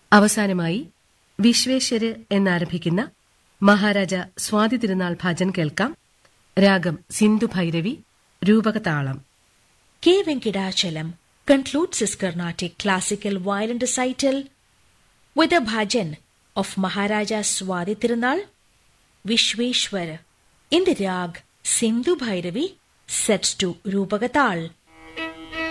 അവസാനമായി വിശ്വേശ്വര് എന്നാരംഭിക്കുന്ന മഹാരാജ സ്വാതി തിരുനാൾ ഭജൻ കേൾക്കാം. രാഗം Sindhu Bhairavi, രൂപകതാളം. K. Venkadachalam concludes his Carnatic classical violin recital with a bhajan of Maharaja Swati Tirunal Vishweshwar in the rag Sindhu Bhairavi set to Rupagatal.